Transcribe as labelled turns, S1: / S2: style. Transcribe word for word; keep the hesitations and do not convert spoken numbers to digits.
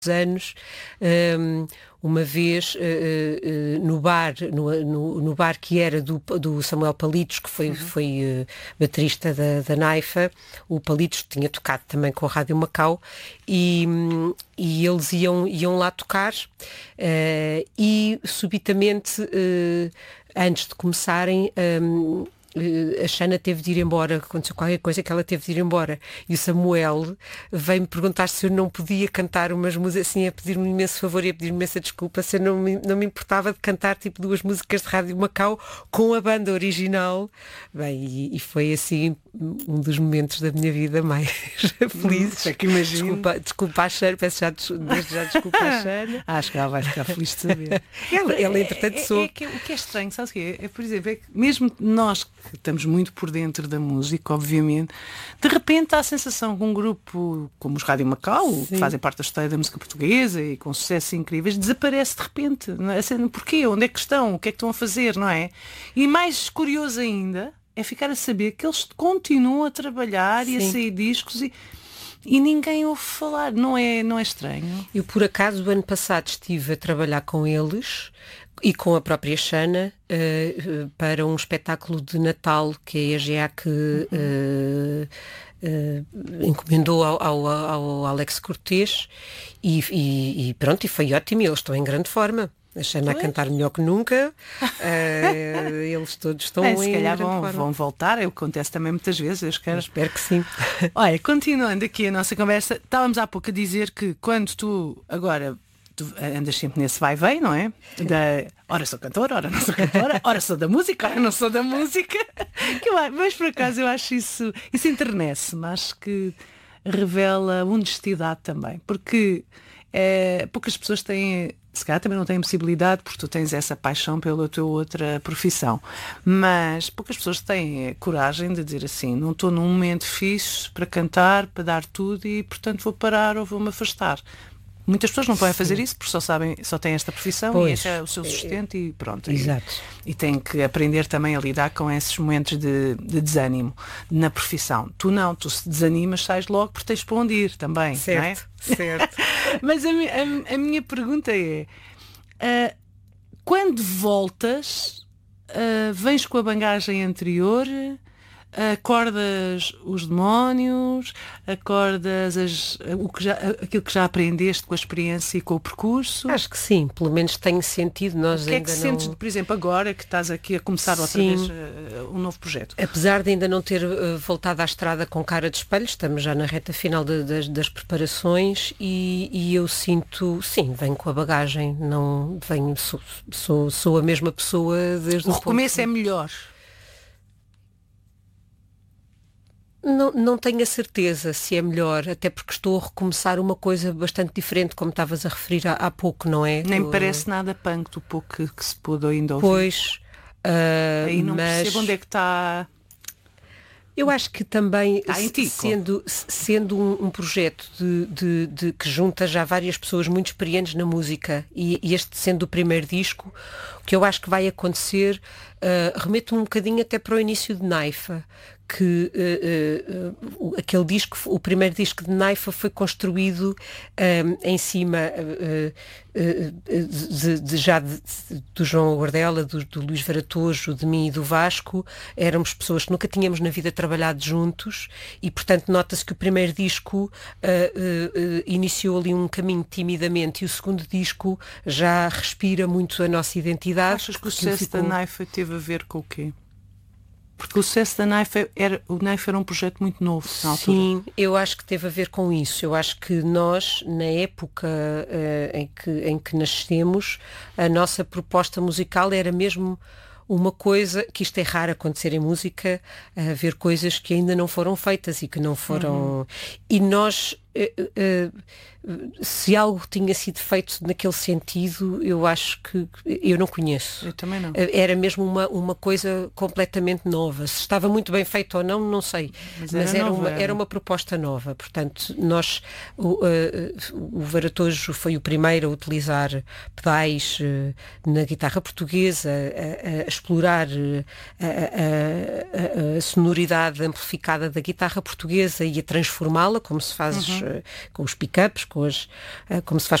S1: anos, um, uma vez uh, uh, no bar, no, no, no bar que era do, do Samuel Palitos, que foi, uhum. foi uh, baterista da, da Naifa. O Palitos tinha tocado também com a Rádio Macau e, e eles iam, iam lá tocar uh, e subitamente, uh, antes de começarem, um, a Xana teve de ir embora, aconteceu qualquer coisa que ela teve de ir embora, e o Samuel veio-me perguntar se eu não podia cantar umas músicas, assim, a pedir-me um imenso favor e a pedir-me imensa desculpa, se eu não me, não me importava de cantar tipo duas músicas de Rádio Macau com a banda original. Bem, e, e foi assim um dos momentos da minha vida mais felizes.
S2: É que imagino.
S1: Desculpa, desculpa a Xana, peço já, desde já desculpa a Xana.
S2: Acho que ela vai ficar feliz de saber.
S1: ela, ela, entretanto,
S2: é,
S1: sou...
S2: é, é que, o que é estranho, sabes o quê? É, por exemplo, é que mesmo nós que estamos muito por dentro da música, obviamente, de repente há a sensação que um grupo como os Rádio Macau, Sim. que fazem parte da história da música portuguesa e com sucessos incríveis, desaparece de repente. Não é? Assim, porquê? Onde é que estão? O que é que estão a fazer? Não é? E mais curioso ainda é ficar a saber que eles continuam a trabalhar Sim. e a sair discos e E ninguém ouve falar, não é, não é estranho?
S1: Eu, por acaso, o ano passado estive a trabalhar com eles e com a própria Xana uh, para um espetáculo de Natal que a E G A que uh, uh, encomendou ao, ao, ao Alex Cortês e, e, e pronto, e foi ótimo, e eles estão em grande forma. A Xana a cantar melhor que nunca, uh, eles todos estão
S2: é,
S1: em
S2: se calhar vão,
S1: forma.
S2: vão voltar, é o que acontece também muitas vezes. Eu espero,
S1: eu espero que sim.
S2: Olha, continuando aqui a nossa conversa, estávamos há pouco a dizer que quando tu agora tu andas sempre nesse vai-vem, não é? Da, ora sou cantora, ora não sou cantora, ora sou da música, ora não sou da música. Que eu, mas por acaso eu acho isso, isso enternece-me, acho que revela honestidade também, porque é, poucas pessoas têm, se calhar também não têm possibilidade, porque tu tens essa paixão pela tua outra profissão, mas poucas pessoas têm coragem de dizer assim, não estou num momento fixe para cantar, para dar tudo e portanto vou parar ou vou-me afastar. Muitas pessoas não podem fazer isso porque só sabem, só têm esta profissão pois, e esse é o seu sustento e pronto.
S1: Exato.
S2: E, e têm que aprender também a lidar com esses momentos de, de desânimo na profissão. Tu não, tu se desanimas, sais logo porque tens para onde ir também.
S1: Certo,
S2: não é?
S1: certo.
S2: Mas a, a, a minha pergunta é, uh, quando voltas, uh, vens com a bagagem anterior, acordas os demónios, acordas as, o que já, aquilo que já aprendeste com a experiência e com o percurso?
S1: Acho que sim, pelo menos tenho sentido. Nós
S2: o que é
S1: ainda
S2: que
S1: não...
S2: sentes, por exemplo, agora que estás aqui a começar outra
S1: sim.
S2: vez uh, um novo projeto?
S1: Apesar de ainda não ter uh, voltado à estrada com cara de espelho, estamos já na reta final de, de, das preparações e, e eu sinto, sim, venho com a bagagem, não venho, sou, sou, sou a mesma pessoa desde
S2: o
S1: o
S2: recomeço
S1: ponto...
S2: é melhor.
S1: Não, não tenho a certeza se é melhor, até porque estou a recomeçar uma coisa bastante diferente, como estavas a referir há, há pouco, não é?
S2: Nem
S1: me
S2: parece nada punk do pouco que, que se pôde ainda ouvir.
S1: Pois, uh,
S2: aí não
S1: mas...
S2: percebo onde é que está...
S1: Eu acho que também,
S2: ti,
S1: sendo, sendo um, um projeto de, de, de, que junta já várias pessoas muito experientes na música e, e este sendo o primeiro disco, o que eu acho que vai acontecer, uh, remeto-me um bocadinho até para o início de Naifa, que uh, uh, uh, aquele disco, o primeiro disco de Naifa foi construído um, em cima uh, uh, de, de, já de, de, do João Guardela, do, do Luís Varatojo, de mim e do Vasco. Éramos pessoas que nunca tínhamos na vida trabalhado juntos e, portanto, nota-se que o primeiro disco uh, uh, uh, iniciou ali um caminho timidamente e o segundo disco já respira muito a nossa identidade.
S2: Achas que o sucesso ficou... da Naifa teve a ver com o quê? Porque o sucesso da Naifa era, o Naifa era um projeto muito novo na altura.
S1: Sim, eu acho que teve a ver com isso. Eu acho que nós, na época uh, em, que, em que nascemos, a nossa proposta musical era mesmo uma coisa, que isto é raro acontecer em música, uh, ver coisas que ainda não foram feitas e que não foram... Uhum. E nós... Uh, uh, se algo tinha sido feito naquele sentido, eu acho que eu não conheço.
S2: Eu também não.
S1: Era mesmo uma, uma coisa completamente nova. Se estava muito bem feito ou não, não sei. Mas, Mas era, era, uma, era uma proposta nova. Portanto, nós, o, uh, o Varatojo foi o primeiro a utilizar pedais uh, na guitarra portuguesa, a, a, a explorar a, a, a, a sonoridade amplificada da guitarra portuguesa e a transformá-la, como se faz, uh, com os pick-ups, com as, uh, como se faz